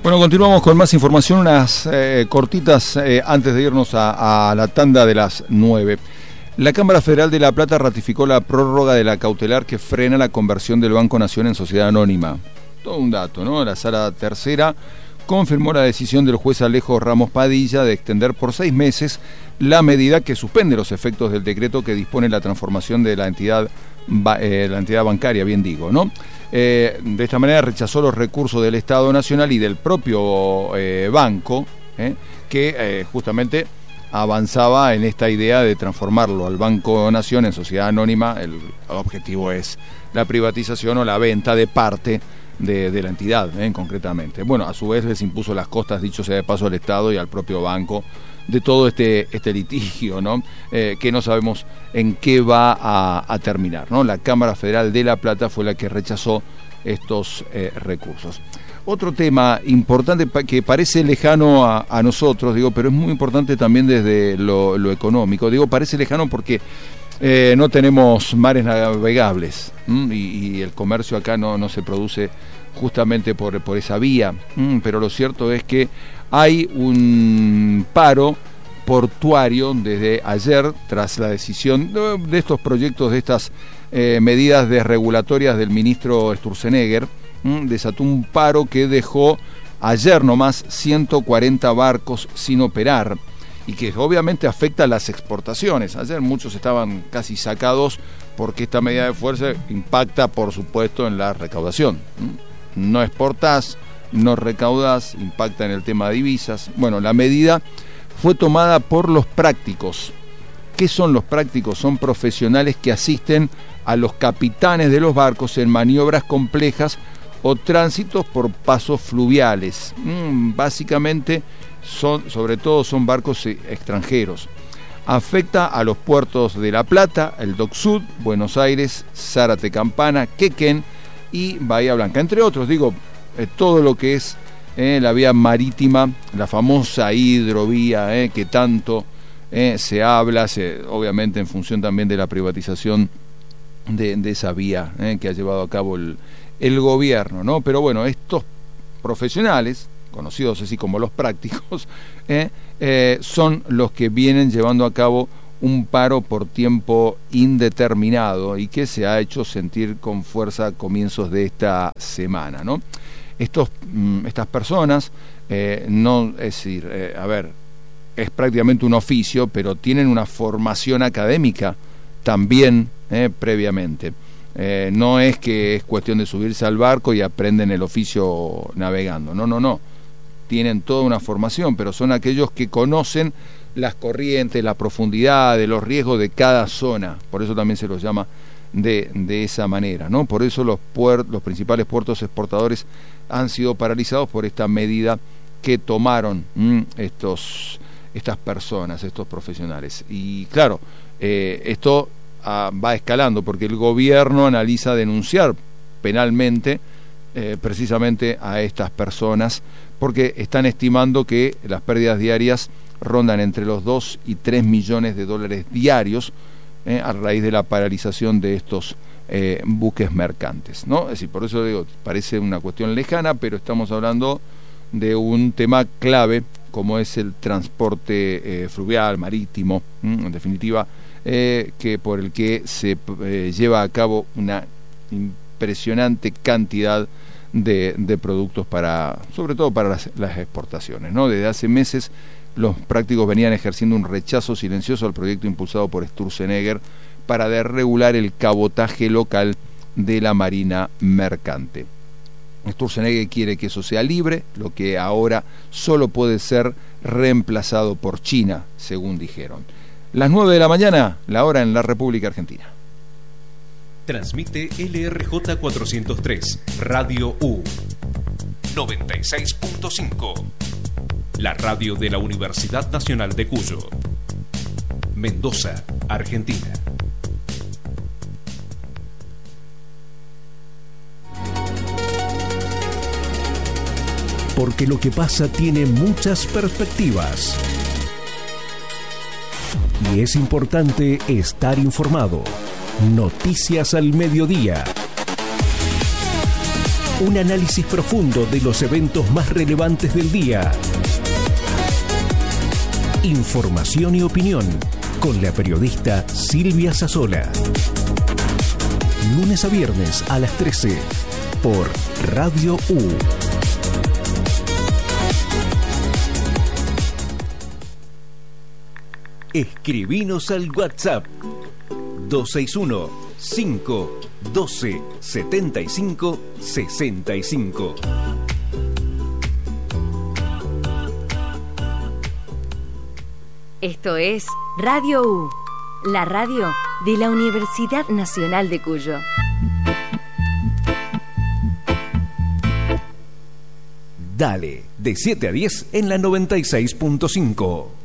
Bueno, continuamos con más información, unas cortitas antes de irnos a la tanda de las 9. La Cámara Federal de La Plata ratificó la prórroga de la cautelar que frena la conversión del Banco Nación en sociedad anónima. Todo un dato, ¿no? La Sala Tercera confirmó la decisión del juez Alejo Ramos Padilla de extender por 6 meses la medida que suspende los efectos del decreto que dispone la transformación de la entidad bancaria, bien digo, ¿no? De esta manera rechazó los recursos del Estado Nacional y del propio banco, que justamente avanzaba en esta idea de transformarlo al Banco Nación en sociedad anónima. El objetivo es la privatización o la venta de parte de la entidad, concretamente. Bueno, a su vez les impuso las costas, dicho sea de paso, al Estado y al propio banco de todo este litigio, ¿no? Que no sabemos en qué va a terminar, ¿no? La Cámara Federal de La Plata fue la que rechazó estos recursos. Otro tema importante que parece lejano a nosotros, digo, pero es muy importante también desde lo económico. Digo, parece lejano porque no tenemos mares navegables, y el comercio acá no se produce justamente por esa vía, pero lo cierto es que hay un paro portuario desde ayer tras la decisión de estos proyectos, de estas medidas desregulatorias del ministro Sturzenegger. Desató un paro que dejó ayer nomás 140 barcos sin operar y que obviamente afecta a las exportaciones. Ayer muchos estaban casi sacados porque esta medida de fuerza impacta, por supuesto, en la recaudación. No exportás, no recaudás, impacta en el tema de divisas. Bueno, la medida fue tomada por los prácticos. ¿Qué son los prácticos? Son profesionales que asisten a los capitanes de los barcos en maniobras complejas o tránsitos por pasos fluviales. Básicamente, sobre todo son barcos extranjeros. Afecta a los puertos de La Plata, el Dock Sud, Buenos Aires, Zárate Campana, Quequén y Bahía Blanca, entre otros. Digo, todo lo que es la vía marítima, la famosa hidrovía, que tanto se habla, obviamente en función también de la privatización de esa vía que ha llevado a cabo el gobierno, ¿no? Pero bueno, estos profesionales, conocidos así como los prácticos, son los que vienen llevando a cabo un paro por tiempo indeterminado y que se ha hecho sentir con fuerza a comienzos de esta semana, ¿no? Estas personas, no, es decir, es prácticamente un oficio, pero tienen una formación académica también previamente. No es que es cuestión de subirse al barco y aprenden el oficio navegando, no. Tienen toda una formación, pero son aquellos que conocen las corrientes, la profundidad, de los riesgos de cada zona. Por eso también se los llama de esa manera, ¿no? Por eso los principales puertos exportadores han sido paralizados por esta medida que tomaron estas personas, estos profesionales. Y claro, esto va escalando porque el gobierno analiza denunciar penalmente precisamente a estas personas, porque están estimando que las pérdidas diarias rondan entre los 2 y 3 millones de dólares diarios a raíz de la paralización de estos buques mercantes, ¿no? Es decir, por eso digo, parece una cuestión lejana, pero estamos hablando de un tema clave como es el transporte fluvial, marítimo, en definitiva, que por el que se lleva a cabo una impresionante cantidad de productos sobre todo para las exportaciones, ¿no? Desde hace meses los prácticos venían ejerciendo un rechazo silencioso al proyecto impulsado por Sturzenegger para desregular el cabotaje local de la marina mercante. Sturzenegger quiere que eso sea libre, lo que ahora solo puede ser reemplazado por China, según dijeron. Las 9 de la mañana, la hora en la República Argentina. Transmite LRJ 403, Radio U 96.5, la radio de la Universidad Nacional de Cuyo, Mendoza, Argentina. Porque lo que pasa tiene muchas perspectivas. Y es importante estar informado. Noticias al mediodía. Un análisis profundo de los eventos más relevantes del día. Información y opinión con la periodista Silvia Sassola. Lunes a viernes a las 13 por Radio U. Escribinos al WhatsApp 261-512-75-65. Esto es Radio U, la radio de la Universidad Nacional de Cuyo. Dale, de 7 a 10 en la 96.5.